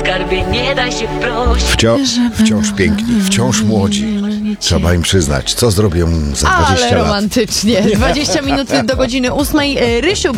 skarbie, nie daj się prosić. Wciąż piękni, wciąż młodzi. Trzeba im przyznać, co zrobią za 20 Ale lat. romantycznie. 20 minut do godziny 8. Rysiu